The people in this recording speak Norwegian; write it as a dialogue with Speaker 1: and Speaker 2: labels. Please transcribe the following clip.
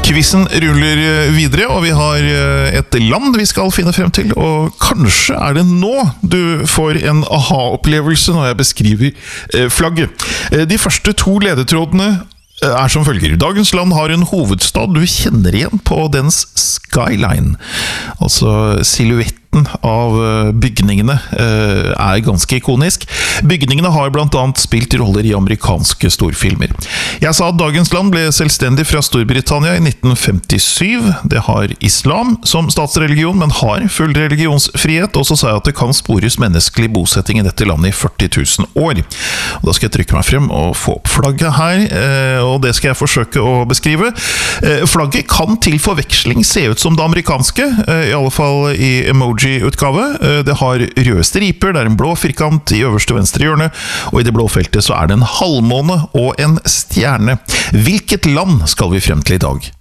Speaker 1: Quizen ruller videre, og vi har et land vi skal finne frem til, og kanskje det nå du får en aha-opplevelse når jeg beskriver flagget. De første to ledetrådene som følger. Dagens land har en hovedstad du kjenner igjen på dens skyline. Altså silhuetten av bygningene ganske ikonisk. Bygningene har blant annet spilt roller i amerikanske storfilmer. Jeg sa at dagens land ble selvstendig fra Storbritannia i 1957. Det har islam som statsreligion, men har full religionsfrihet. Og så sa jeg at det kan spores menneskelig bosetting i dette landet i 40 000 år. Og da skal jeg trykke meg frem og få opp flagget her, og det skal jeg forsøke å beskrive. Flagget kan til forveksling se ut som det amerikanske, i alle fall i emoji-utgave. Det har røde striper, det en blå firkant i øverste venstre hjørne, og i det blå feltet så det en halvmåne og en stjerne. Hvilket land skal vi frem til i dag?